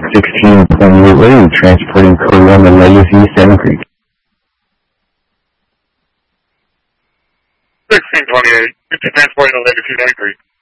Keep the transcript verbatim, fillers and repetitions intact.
sixteen twenty-eight ready, transporting code one to Legacy, Seven Creek. sixteen twenty-eight, transporting to Legacy, Seven Creek.